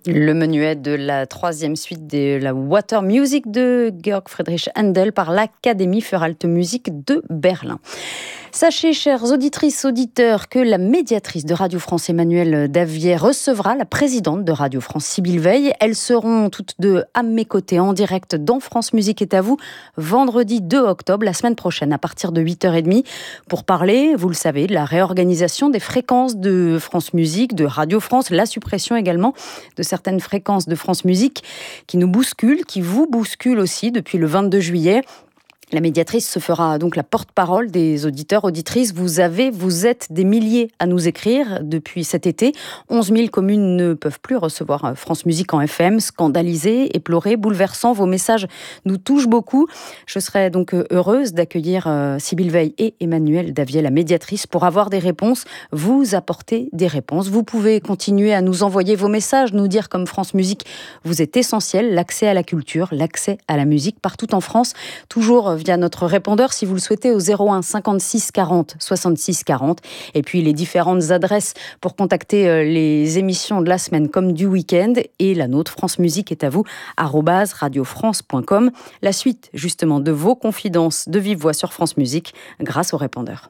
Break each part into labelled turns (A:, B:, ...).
A: Le menuet de la troisième suite de la Water Music de Georg Friedrich Händel par l'Académie für Alte Musik de Berlin. Sachez, chères auditrices, auditeurs, que la médiatrice de Radio France, Emmanuelle Davier, recevra la présidente de Radio France, Sybille Veil. Elles seront toutes deux à mes côtés en direct dans France Musique est à vous, vendredi 2 octobre, la semaine prochaine, à partir de 8h30, pour parler, vous le savez, de la réorganisation des fréquences de France Musique, de Radio France, la suppression également de certaines fréquences de France Musique qui nous bousculent, qui vous bousculent aussi depuis le 22 juillet. La médiatrice se fera donc la porte-parole des auditeurs, auditrices. Vous êtes des milliers à nous écrire depuis cet été. 11 000 communes ne peuvent plus recevoir France Musique en FM. Scandalisés, éplorés, bouleversants, vos messages nous touchent beaucoup. Je serais donc heureuse d'accueillir Sybille Veil et Emmanuelle Davier, la médiatrice, pour avoir des réponses, vous apporter des réponses. Vous pouvez continuer à nous envoyer vos messages, nous dire comme France Musique, vous êtes essentiel, l'accès à la culture, l'accès à la musique partout en France, toujours via notre répondeur si vous le souhaitez au 01 56 40 66 40 et puis les différentes adresses pour contacter les émissions de la semaine comme du week-end et la nôtre France Musique est à vous @radiofrance.com. La suite justement de vos confidences de vive voix sur France Musique grâce au répondeur.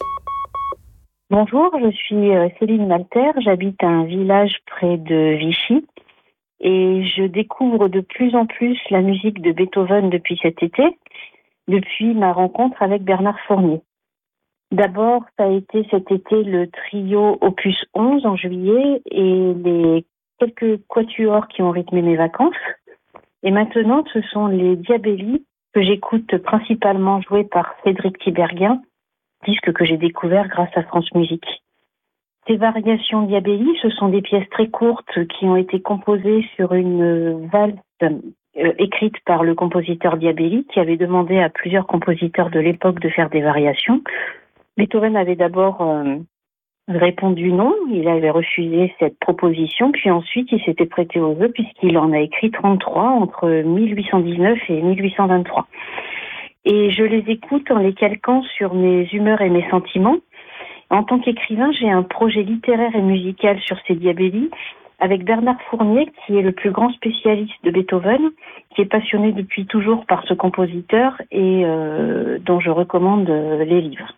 B: Bonjour, je suis Céline Malter, j'habite à un village près de Vichy et je découvre de plus en plus la musique de Beethoven depuis cet été, depuis ma rencontre avec Bernard Fournier. D'abord, ça a été cet été le trio Opus 11 en juillet et les quelques quatuors qui ont rythmé mes vacances. Et maintenant, ce sont les Diabelli que j'écoute principalement joués par Cédric Tiberghien, disque que j'ai découvert grâce à France Musique. Ces variations Diabelli, ce sont des pièces très courtes qui ont été composées sur une valse écrite par le compositeur Diabelli, qui avait demandé à plusieurs compositeurs de l'époque de faire des variations. Beethoven avait d'abord répondu non, il avait refusé cette proposition, puis ensuite il s'était prêté au jeu puisqu'il en a écrit 33 entre 1819 et 1823. Et je les écoute en les calquant sur mes humeurs et mes sentiments. En tant qu'écrivain, j'ai un projet littéraire et musical sur ces Diabelli, avec Bernard Fournier, qui est le plus grand spécialiste de Beethoven, qui est passionné depuis toujours par ce compositeur et dont je recommande les livres.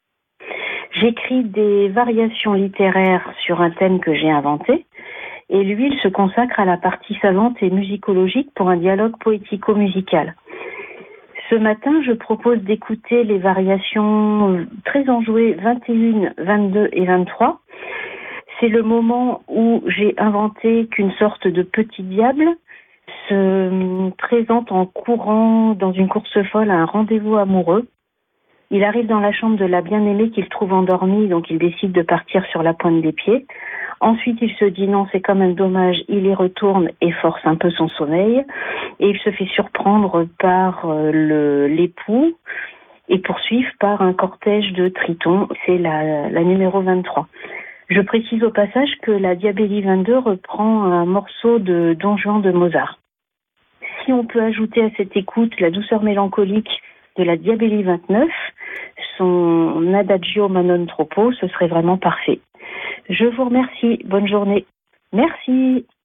B: J'écris des variations littéraires sur un thème que j'ai inventé, et lui, il se consacre à la partie savante et musicologique pour un dialogue poético-musical. Ce matin, je propose d'écouter les variations très enjouées 21, 22 et 23. C'est le moment où j'ai inventé qu'une sorte de petit diable se présente en courant dans une course folle à un rendez-vous amoureux. Il arrive dans la chambre de la bien-aimée qu'il trouve endormie, donc il décide de partir sur la pointe des pieds. Ensuite, il se dit non, c'est quand même dommage, il y retourne et force un peu son sommeil. Et il se fait surprendre par l'époux et poursuivre par un cortège de tritons. C'est la numéro 23. Je précise au passage que la Diabelli 22 reprend un morceau de Don Juan de Mozart. Si on peut ajouter à cette écoute la douceur mélancolique de la Diabelli 29, son Adagio ma non troppo, ce serait vraiment parfait. Je vous remercie. Bonne journée. Merci.